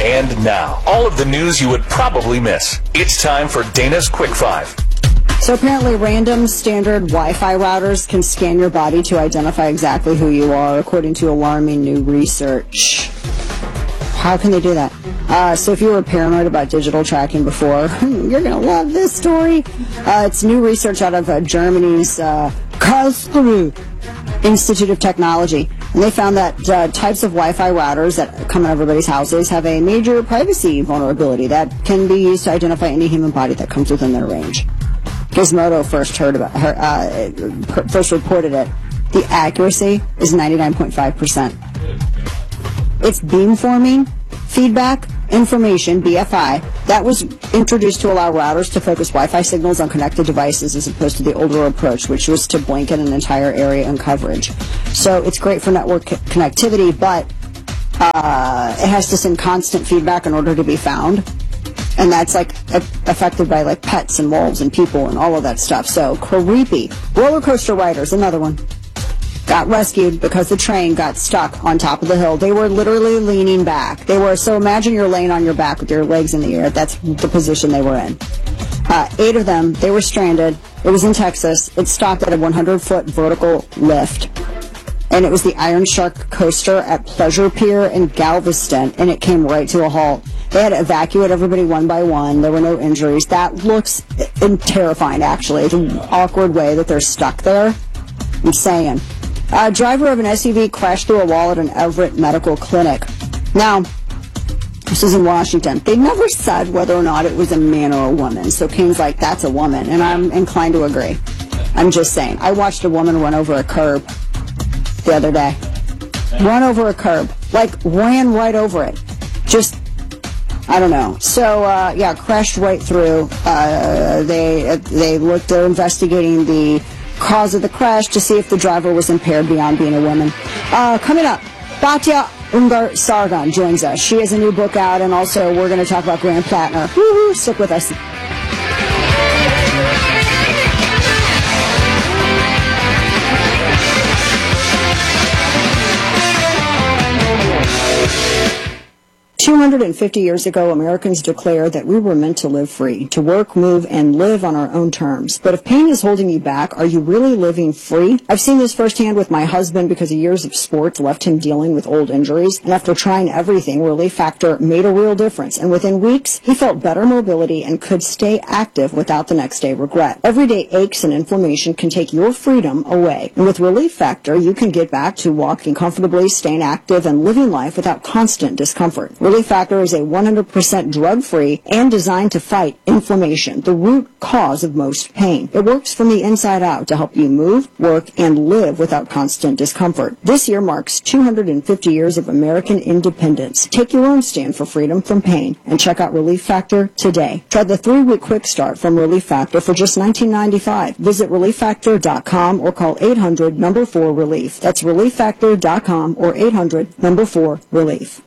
And now, all of the news you would probably miss. It's time for Dana's Quick Five. So apparently random standard Wi-Fi routers can scan your body to identify exactly who you are, according to alarming new research. How can they do that? So if you were paranoid about digital tracking before, you're going to love this story. It's new research out of Germany's Karlsruhe Institute of Technology. And they found that types of Wi-Fi routers that come in everybody's houses have a major privacy vulnerability that can be used to identify any human body that comes within their range. Gizmodo first reported it. The accuracy is 99.5%. It's beamforming feedback information, BFI, that was introduced to allow routers to focus Wi-Fi signals on connected devices as opposed to the older approach, which was to blanket an entire area and coverage. So it's great for network connectivity, but it has to send constant feedback in order to be found. And that's like affected by like pets and wolves and people and all of that stuff. So creepy. Roller coaster riders, another one, got rescued because the train got stuck on top of the hill. They were literally leaning back. So imagine you're laying on your back with your legs in the air. That's the position they were in. 8 of them, they were stranded. It was in Texas. It stopped at a 100-foot vertical lift. And it was the Iron Shark coaster at Pleasure Pier in Galveston, and it came right to a halt. They had to evacuate everybody one by one. There were no injuries. That looks terrifying, actually. It's an awkward way that they're stuck there. I'm saying. A driver of an SUV crashed through a wall at an Everett medical clinic. Now, this is in Washington. They never said whether or not it was a man or a woman. So Kane's like, that's a woman, and I'm inclined to agree. I'm just saying. I watched a woman run over a curb the other day. Run over a curb. Like, ran right over it. Just, I don't know. So, crashed right through. They're investigating the cause of the crash to see if the driver was impaired beyond being a woman. Coming up, Batya Ungar Sargon joins us. She has a new book out, and also we're going to talk about Graham Plattner. Woo-hoo, stick with us. 250 years ago, Americans declared that we were meant to live free, to work, move, and live on our own terms. But if pain is holding you back, are you really living free? I've seen this firsthand with my husband because years of sports left him dealing with old injuries. And after trying everything, Relief Factor made a real difference. And within weeks, he felt better mobility and could stay active without the next day regret. Everyday aches and inflammation can take your freedom away. And with Relief Factor, you can get back to walking comfortably, staying active, and living life without constant discomfort. Relief Factor is a 100% drug-free and designed to fight inflammation, the root cause of most pain. It works from the inside out to help you move, work, and live without constant discomfort. This year marks 250 years of American independence. Take your own stand for freedom from pain and check out Relief Factor today. Try the 3-week quick start from Relief Factor for just $19.95. Visit ReliefFactor.com or call 800-4-RELIEF. That's ReliefFactor.com or 800-4-RELIEF.